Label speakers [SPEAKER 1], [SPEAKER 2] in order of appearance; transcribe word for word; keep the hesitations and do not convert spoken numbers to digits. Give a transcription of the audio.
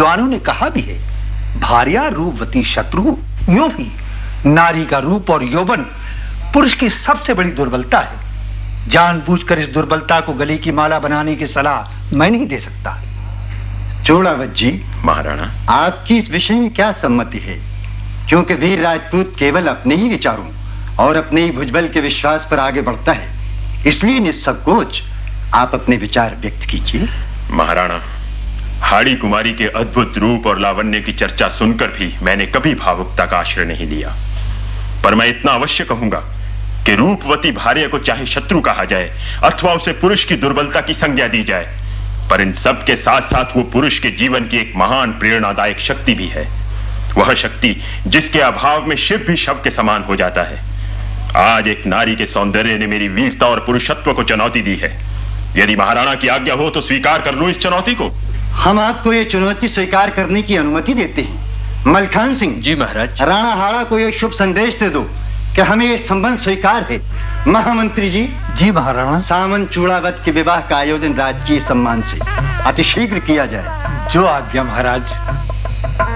[SPEAKER 1] विद्वानों ने कहा भी है, भार्या रूपवती शत्रु। यूं भी नारी का रूप और यौवन पुरुष की सबसे बड़ी दुर्बलता है। जानबूझकर इस दुर्बलता को गले की माला बनाने की सलाह मैं नहीं दे सकता।
[SPEAKER 2] चूड़ावत जी।
[SPEAKER 3] महाराणा,
[SPEAKER 2] आपकी इस विषय में क्या सम्मति है? क्योंकि वीर राजपूत केवल अपने ही विचारों और अपने ही भुजबल के विश्वास पर आगे बढ़ता है, इसलिए निसंकोच आप अपने विचार व्यक्त कीजिए।
[SPEAKER 3] महाराणा, हाड़ी कुमारी के अद्भुत रूप और लावण्य की चर्चा सुनकर भी मैंने कभी भावुकता का आश्रय नहीं लिया, पर मैं इतना अवश्य कहूंगा कि रूपवती भार्या को चाहे शत्रु कहा जाए अथवा उसे पुरुष की दुर्बलता की संज्ञा दी जाए, पर इन सब के साथ साथ वो पुरुष के जीवन की एक महान प्रेरणादायक शक्ति भी है। वह शक्ति जिसके अभाव में शिव भी शव के समान हो जाता है। आज एक नारी के सौंदर्य ने मेरी वीरता और पुरुषत्व को चुनौती दी है। यदि महाराणा की आज्ञा हो तो स्वीकार कर लूं इस चुनौती को।
[SPEAKER 2] हम आपको ये चुनौती स्वीकार करने की अनुमति देते हैं। मलखान सिंह।
[SPEAKER 4] जी महाराज।
[SPEAKER 2] राणा हाड़ा को ये शुभ संदेश दे दो कि हमें ये संबंध स्वीकार है। महामंत्री जी।
[SPEAKER 1] जी महाराणा।
[SPEAKER 2] सामंत चूड़ावत के विवाह का आयोजन राजकीय सम्मान से अतिशीघ्र किया जाए।
[SPEAKER 1] जो आज्ञा महाराज।